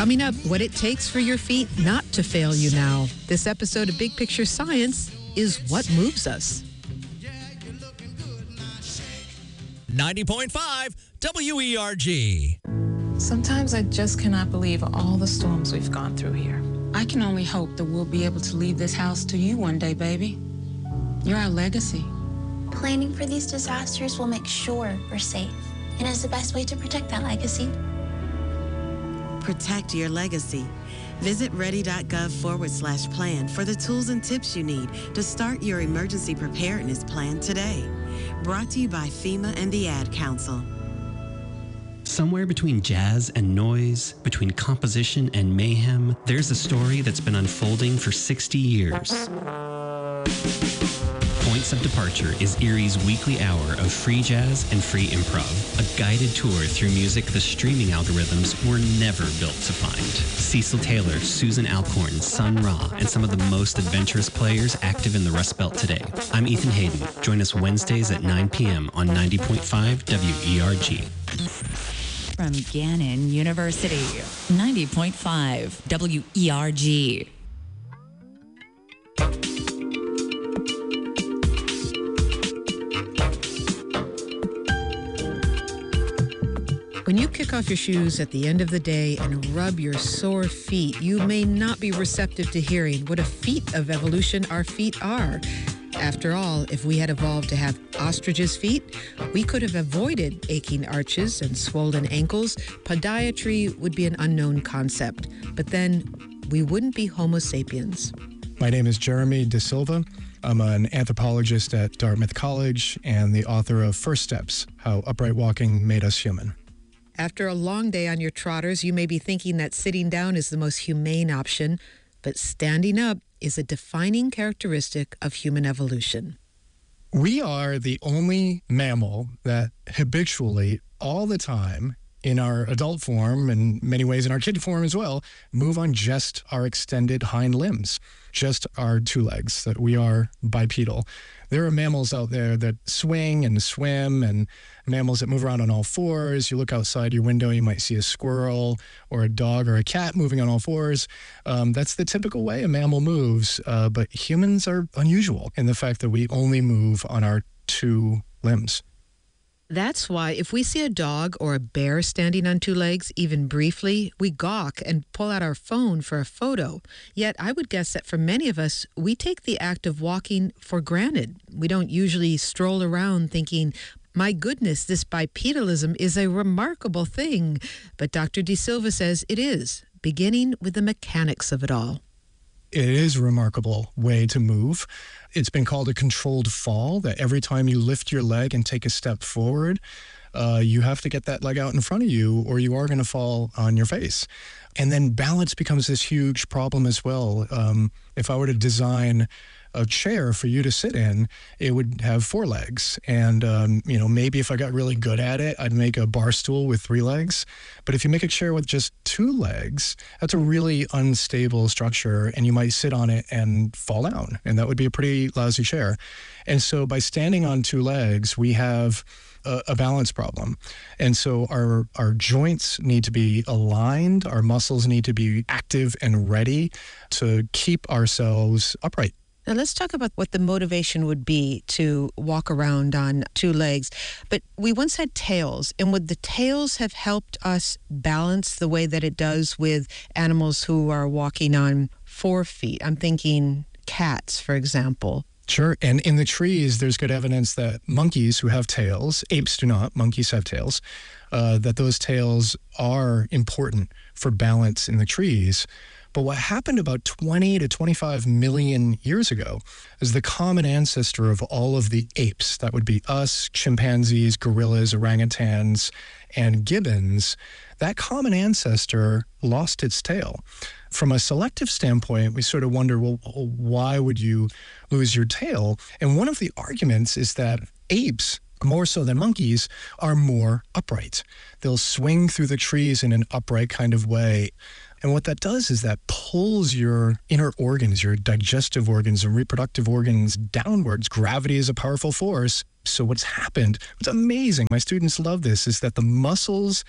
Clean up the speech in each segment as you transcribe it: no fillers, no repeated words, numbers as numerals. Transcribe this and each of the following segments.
Coming up, what it takes for your feet not to fail you now. This episode of Big Picture Science is what moves us. 90.5 WERG. Sometimes I just cannot believe all the storms we've gone through here. I can only hope that we'll be able to leave this house to you one day, baby. You're our legacy. Planning for these disasters will make sure we're safe, and is the best way to protect that legacy. Protect your legacy. Visit ready.gov/plan for the tools and tips you need to start your emergency preparedness plan today. Brought to you by FEMA and the Ad Council. Somewhere between jazz and noise, between composition and mayhem, there's a story that's been unfolding for 60 years. Points of Departure is Erie's weekly hour of free jazz and free improv, a guided tour through music the streaming algorithms were never built to find. Cecil Taylor, Susan Alcorn, Sun Ra, and some of the most adventurous players active in the Rust Belt today. I'm Ethan Hayden. Join us Wednesdays at 9 p.m. on 90.5 WERG. From Gannon University, 90.5 WERG. When you kick off your shoes at the end of the day and rub your sore feet, you may not be receptive to hearing what a feat of evolution our feet are. After all, if we had evolved to have ostriches' feet, we could have avoided aching arches and swollen ankles. Podiatry would be an unknown concept. But then we wouldn't be Homo sapiens. My name is Jeremy De Silva. I'm an anthropologist at Dartmouth College and the author of First Steps, How Upright Walking Made Us Human. After a long day on your trotters, you may be thinking that sitting down is the most humane option, but standing up is a defining characteristic of human evolution. We are the only mammal that habitually, all the time, in our adult form, and many ways in our kid form as well, move on just our extended hind limbs, just our two legs, that we are bipedal. There are mammals out there that swing and swim, and mammals that move around on all fours. You look outside your window, you might see a squirrel or a dog or a cat moving on all fours. That's the typical way a mammal moves, but humans are unusual in the fact that we only move on our two limbs. That's why if we see a dog or a bear standing on two legs, even briefly, we gawk and pull out our phone for a photo. Yet I would guess that for many of us, we take the act of walking for granted. We don't usually stroll around thinking, my goodness, this bipedalism is a remarkable thing. But Dr. De Silva says it is, beginning with the mechanics of it all. It is a remarkable way to move. It's been called a controlled fall, that every time you lift your leg and take a step forward, you have to get that leg out in front of you or you are going to fall on your face. And then balance becomes this huge problem as well. If I were to design a chair for you to sit in, it would have four legs. And, maybe if I got really good at it, I'd make a bar stool with three legs. But if you make a chair with just two legs, that's a really unstable structure, and you might sit on it and fall down. And that would be a pretty lousy chair. And so by standing on two legs, we have a balance problem. And so our joints need to be aligned, our muscles need to be active and ready to keep ourselves upright. Now let's talk about what the motivation would be to walk around on two legs. But we once had tails, and would the tails have helped us balance the way that it does with animals who are walking on 4 feet? I'm thinking cats, for example. Sure. And in the trees, there's good evidence that monkeys who have tails, apes do not, monkeys have tails, that those tails are important for balance in the trees. But what happened about 20 to 25 million years ago is the common ancestor of all of the apes, that would be us, chimpanzees, gorillas, orangutans, and gibbons, that common ancestor lost its tail. From a selective standpoint, we sort of wonder, well, why would you lose your tail? And one of the arguments is that apes, more so than monkeys, are more upright. They'll swing through the trees in an upright kind of way. And what that does is that pulls your inner organs, your digestive organs and reproductive organs downwards. Gravity is a powerful force. So what's happened, what's amazing, my students love this, is that the muscles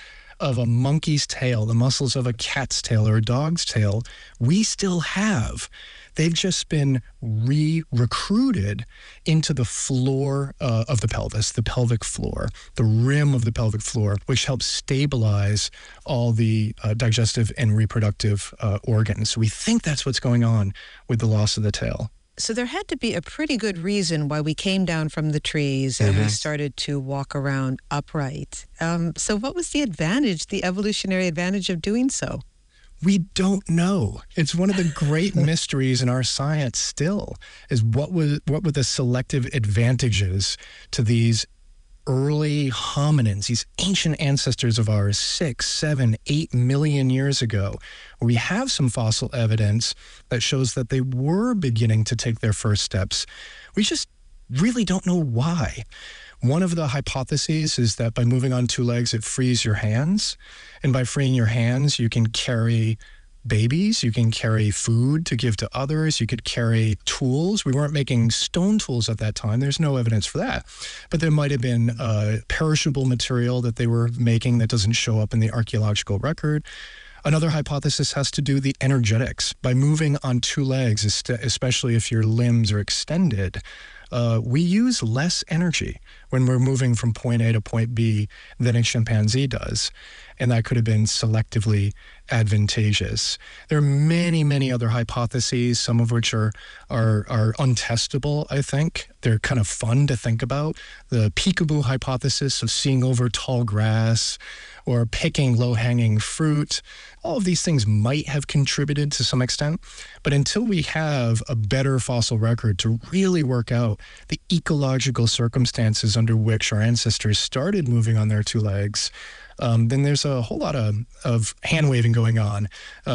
of a monkey's tail, the muscles of a cat's tail or a dog's tail, we still have. They've just been re-recruited into the floor of the pelvis, the pelvic floor, the rim of the pelvic floor, which helps stabilize all the digestive and reproductive organs. So we think that's what's going on with the loss of the tail. So there had to be a pretty good reason why we came down from the trees and we started to walk around upright. So what was the advantage, the evolutionary advantage of doing so? We don't know. It's one of the great mysteries in our science still, is what were the selective advantages to these early hominins, these ancient ancestors of ours, 6, 7, 8 million years ago. We have some fossil evidence that shows that they were beginning to take their first steps. We just really don't know why. One of the hypotheses is that by moving on 2 legs, it frees your hands. And by freeing your hands, you can carry babies, you can carry food to give to others, you could carry tools. We weren't making stone tools at that time. There's no evidence for that. But there might have been perishable material that they were making that doesn't show up in the archaeological record. Another hypothesis has to do with the energetics. By moving on 2 legs, especially if your limbs are extended, we use less energy when we're moving from point A to point B than a chimpanzee does. And that could have been selectively advantageous. There are many, many other hypotheses, some of which are untestable, I think. They're kind of fun to think about. The peekaboo hypothesis of seeing over tall grass or picking low-hanging fruit. All of these things might have contributed to some extent, but until we have a better fossil record to really work out the ecological circumstances under which our ancestors started moving on their 2 legs, then there's a whole lot of hand-waving going on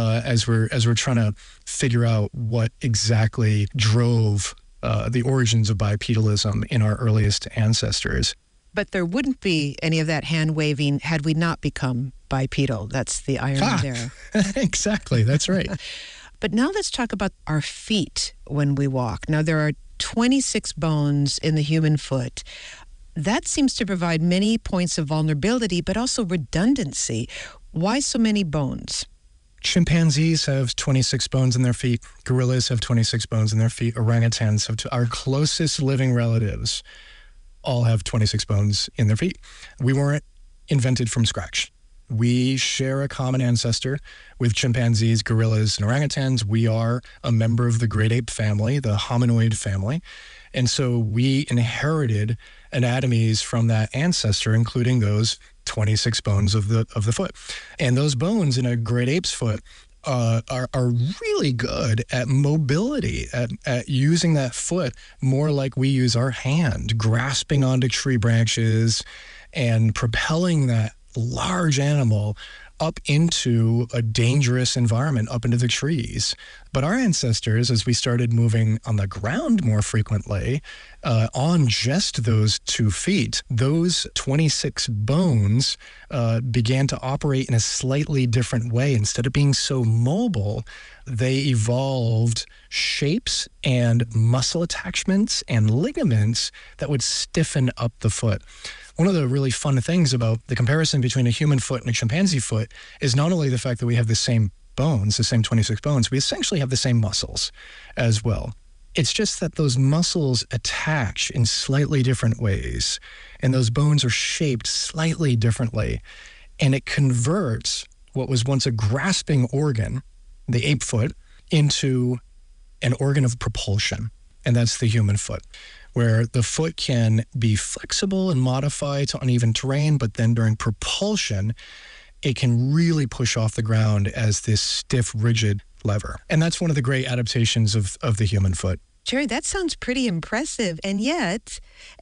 as we're trying to figure out what exactly drove the origins of bipedalism in our earliest ancestors. But there wouldn't be any of that hand-waving had we not become bipedal. That's the irony there. Exactly, that's right. But now let's talk about our feet when we walk. Now, there are 26 bones in the human foot. That seems to provide many points of vulnerability, but also redundancy. Why so many bones? Chimpanzees have 26 bones in their feet. Gorillas have 26 bones in their feet. Orangutans have our closest living relatives all have 26 bones in their feet. We weren't invented from scratch. We share a common ancestor with chimpanzees, gorillas, and orangutans. We are a member of the great ape family, the hominoid family. And so we inherited anatomies from that ancestor, including those 26 bones of the foot. And those bones in a great ape's foot are really good at mobility, at using that foot more like we use our hand, grasping onto tree branches and propelling that large animal up into a dangerous environment, up into the trees. But our ancestors, as we started moving on the ground more frequently, on just those 2 feet, those 26 bones began to operate in a slightly different way. Instead of being so mobile, they evolved shapes and muscle attachments and ligaments that would stiffen up the foot. One of the really fun things about the comparison between a human foot and a chimpanzee foot is not only the fact that we have the same bones, the same 26 bones, we essentially have the same muscles as well. It's just that those muscles attach in slightly different ways, and those bones are shaped slightly differently, and it converts what was once a grasping organ, the ape foot, into an organ of propulsion, and that's the human foot, where the foot can be flexible and modify to uneven terrain, but then during propulsion, it can really push off the ground as this stiff, rigid lever. And that's one of the great adaptations of the human foot. Jerry, that sounds pretty impressive. And yet,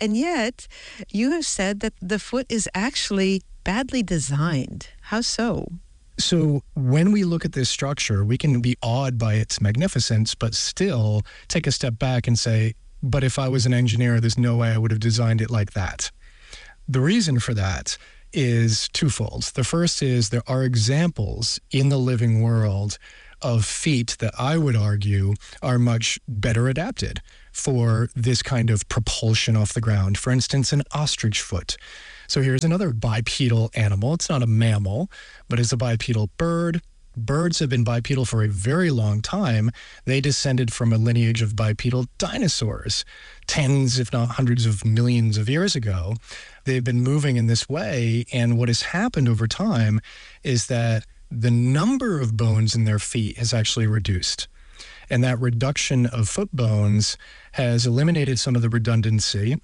you have said that the foot is actually badly designed. How so? So when we look at this structure, we can be awed by its magnificence, but still take a step back and say, but if I was an engineer, there's no way I would have designed it like that. The reason for that is twofold. The first is there are examples in the living world of feet that I would argue are much better adapted for this kind of propulsion off the ground. For instance, an ostrich foot. So here's another bipedal animal. It's not a mammal, but it's a bipedal bird. Birds have been bipedal for a very long time. They descended from a lineage of bipedal dinosaurs, tens, if not hundreds of millions of years ago. They've been moving in this way, and what has happened over time is that the number of bones in their feet has actually reduced. And that reduction of foot bones has eliminated some of the redundancy,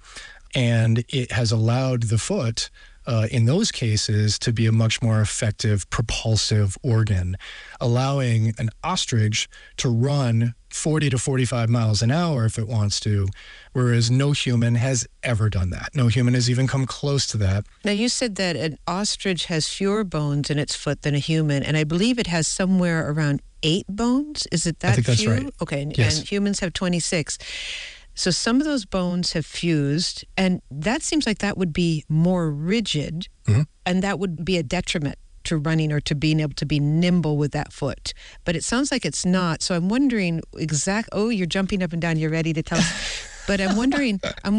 and it has allowed the foot, in those cases, to be a much more effective propulsive organ, allowing an ostrich to run 40 to 45 miles an hour if it wants to, whereas no human has ever done that. No human has even come close to that. Now, you said that an ostrich has fewer bones in its foot than a human, and I believe it has somewhere around 8 bones. Is it that I think few? That's right. Okay, Yes. And humans have 26. So some of those bones have fused, and that seems like that would be more rigid, and that would be a detriment to running or to being able to be nimble with that foot. But it sounds like it's not. So I'm wondering you're jumping up and down, you're ready to tell us. But I'm wondering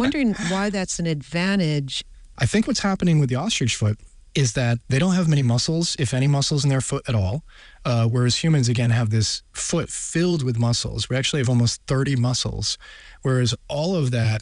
why that's an advantage. I think what's happening with the ostrich foot is that they don't have many muscles, if any muscles in their foot at all, whereas humans, again, have this foot filled with muscles. We actually have almost 30 muscles, whereas all of that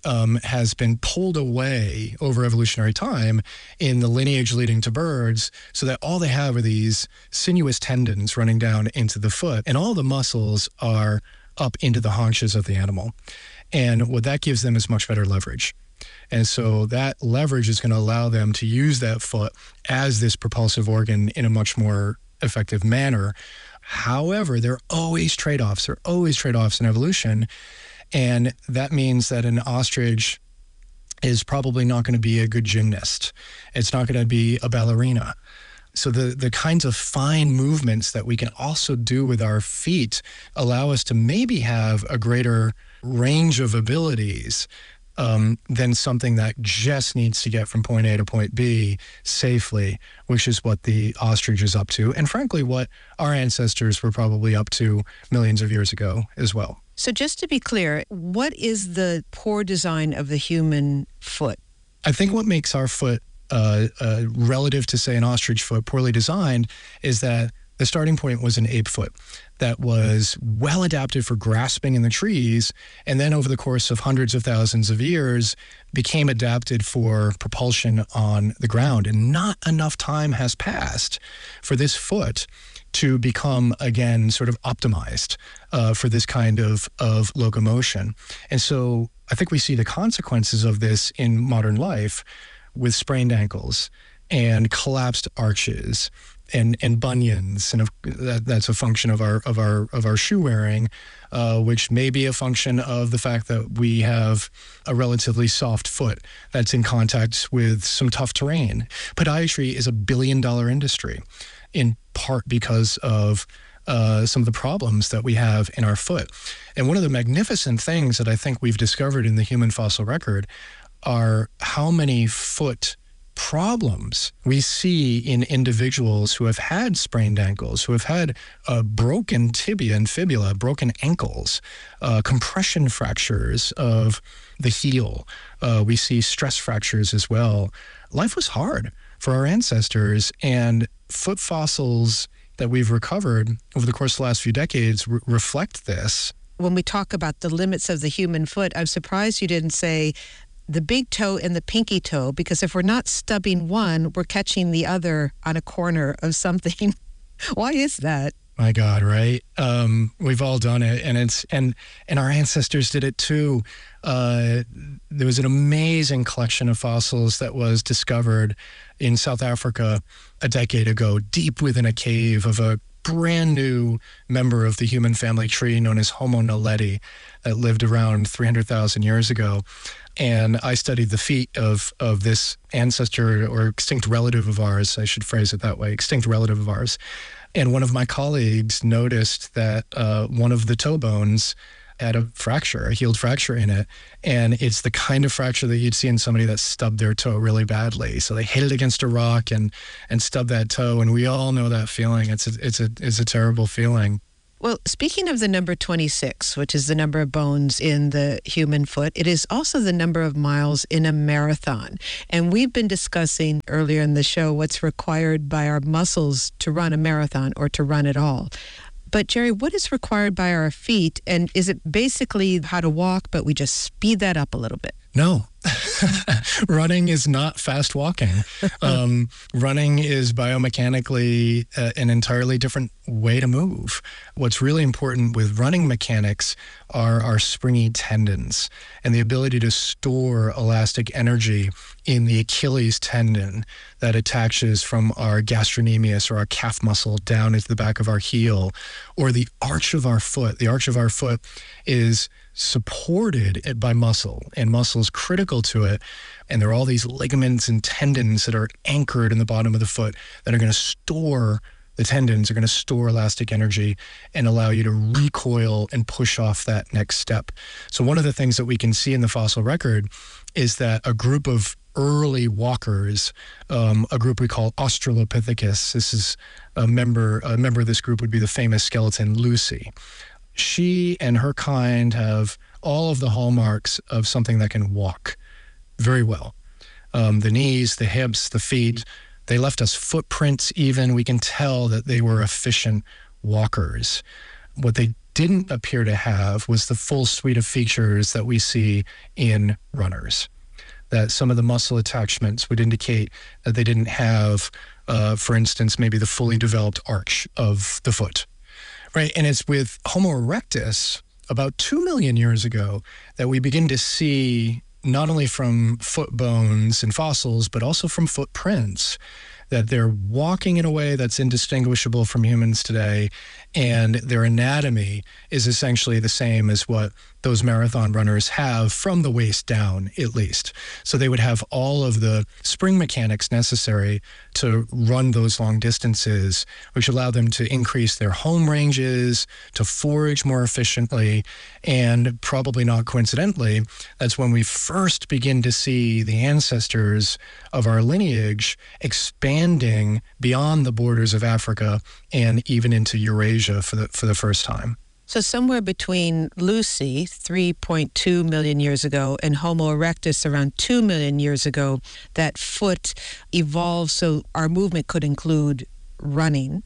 has been pulled away over evolutionary time in the lineage leading to birds, so that all they have are these sinuous tendons running down into the foot, and all the muscles are up into the haunches of the animal. And what that gives them is much better leverage. And so that leverage is going to allow them to use that foot as this propulsive organ in a much more effective manner. However, there are always trade-offs. There are always trade-offs in evolution. And that means that an ostrich is probably not going to be a good gymnast. It's not going to be a ballerina. So the kinds of fine movements that we can also do with our feet allow us to maybe have a greater range of abilities than something that just needs to get from point A to point B safely, which is what the ostrich is up to, and frankly, what our ancestors were probably up to millions of years ago as well. So just to be clear, what is the poor design of the human foot? I think what makes our foot relative to, say, an ostrich foot poorly designed is that the starting point was an ape foot that was well adapted for grasping in the trees, and then over the course of hundreds of thousands of years became adapted for propulsion on the ground. And not enough time has passed for this foot to become, again, sort of optimized for this kind of locomotion. And so I think we see the consequences of this in modern life with sprained ankles and collapsed arches and bunions, and that's a function of our shoe wearing, which may be a function of the fact that we have a relatively soft foot that's in contact with some tough terrain. Podiatry is $1 billion industry, in part because of some of the problems that we have in our foot. And one of the magnificent things that I think we've discovered in the human fossil record are how many foot problems we see in individuals who have had sprained ankles, who have had a broken tibia and fibula, broken ankles, compression fractures of the heel. We see stress fractures as well. Life was hard for our ancestors, and foot fossils that we've recovered over the course of the last few decades reflect this. When we talk about the limits of the human foot, I'm surprised you didn't say the big toe and the pinky toe, because if we're not stubbing one, we're catching the other on a corner of something. Why is that? My God, right? We've all done it, and our ancestors did it too. There was an amazing collection of fossils that was discovered in South Africa a decade ago, deep within a cave of a brand new member of the human family tree known as Homo naledi that lived around 300,000 years ago. And I studied the feet of this ancestor or extinct relative of ours, I should phrase it that way, extinct relative of ours. And one of my colleagues noticed that one of the toe bones had a fracture, a healed fracture in it. And it's the kind of fracture that you'd see in somebody that stubbed their toe really badly. So they hit it against a rock and stubbed that toe. And we all know that feeling. It's a terrible feeling. Well, speaking of the number 26, which is the number of bones in the human foot, it is also the number of miles in a marathon. And we've been discussing earlier in the show what's required by our muscles to run a marathon or to run at all. But Jerry, what is required by our feet? And is it basically how to walk, but we just speed that up a little bit? No. Running is not fast walking. Running is biomechanically an entirely different way to move. What's really important with running mechanics are our springy tendons and the ability to store elastic energy in the Achilles tendon that attaches from our gastrocnemius or our calf muscle down into the back of our heel, or the arch of our foot. The arch of our foot is supported by muscle, and muscle is critical to it. And there are all these ligaments and tendons that are anchored in the bottom of the foot that are going to store, the tendons are going to store elastic energy and allow you to recoil and push off that next step. So one of the things that we can see in the fossil record is that a group of early walkers, a group we call Australopithecus, this is a member of this group would be the famous skeleton Lucy. She and her kind have all of the hallmarks of something that can walk very well. The knees, the hips, the feet, they left us footprints even. We can tell that they were efficient walkers. What they didn't appear to have was the full suite of features that we see in runners. That some of the muscle attachments would indicate that they didn't have, for instance, maybe the fully developed arch of the foot. Right, and it's with Homo erectus about 2 million years ago that we begin to see, not only from foot bones and fossils, but also from footprints, that they're walking in a way that's indistinguishable from humans today, and their anatomy is essentially the same as what those marathon runners have from the waist down, at least. So they would have all of the spring mechanics necessary to run those long distances, which allow them to increase their home ranges, to forage more efficiently, and probably not coincidentally, that's when we first begin to see the ancestors of our lineage expanding beyond the borders of Africa and even into Eurasia for the first time. So somewhere between Lucy, 3.2 million years ago, and Homo erectus around 2 million years ago, that foot evolved so our movement could include running.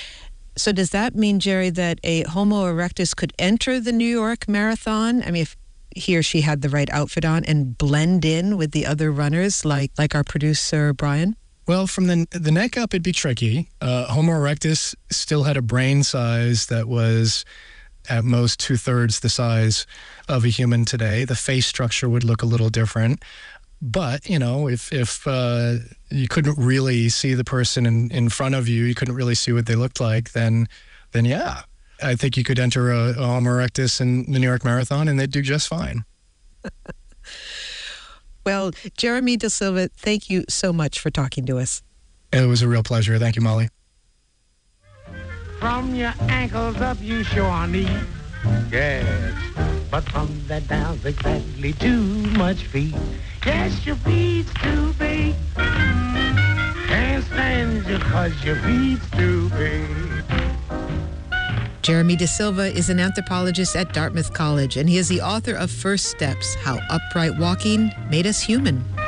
So does that mean, Jerry, that a Homo erectus could enter the New York Marathon? I mean, if he or she had the right outfit on and blend in with the other runners, like our producer, Brian? Well, from the neck up, it'd be tricky. Homo erectus still had a brain size that was at most 2/3 the size of a human today. The face structure would look a little different. But, you know, if you couldn't really see the person in front of you, you couldn't really see what they looked like, then yeah, I think you could enter a Homo erectus in the New York Marathon and they'd do just fine. Well, Jeremy De Silva, thank you so much for talking to us. It was a real pleasure. Thank you, Molly. From your ankles up, you sure need, yes. But from that down's exactly too much feet. Yes, your feet's too big. Can't stand you 'cause your feet's too big. Jeremy De Silva is an anthropologist at Dartmouth College, and he is the author of First Steps, How Upright Walking Made Us Human.